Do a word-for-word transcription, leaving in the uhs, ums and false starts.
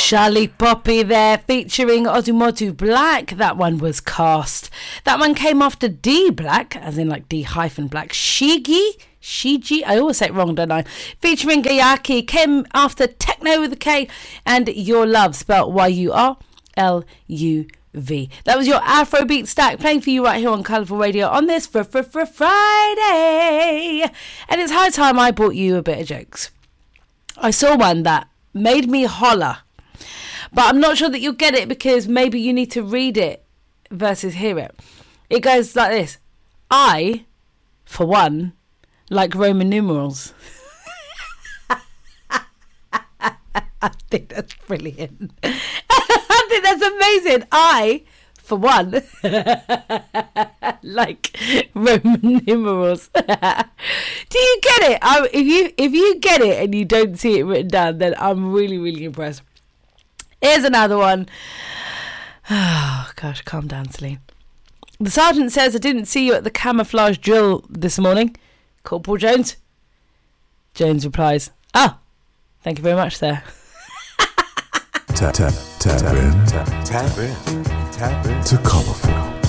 Charlie Poppy there, featuring Odumodu Black. That one was Cast. That one came after D Black, as in like D hyphen Black. Shigi, Shigi, I always say it wrong, don't I? Featuring Gayaki, came after Techno with a K, and Your Love, spelled Y U R L U V. That was your Afrobeat stack, playing for you right here on Colourful Radio on this for, for, for Friday. And it's high time I brought you a bit of jokes. I saw one that made me holler, but I'm not sure that you'll get it because maybe you need to read it versus hear it. It goes like this: I, for one, like Roman numerals. I think that's brilliant. I think that's amazing. I, for one, like Roman numerals. Do you get it? I, if you if you get it and you don't see it written down, then I'm really, really impressed. Here's another one. Oh, gosh, calm down, Celine. The sergeant says, I didn't see you at the camouflage drill this morning. Corporal Jones? Jones replies, oh, thank you very much, sir. Tap, tap, tap in. Tap in. Tap in. To Colourful.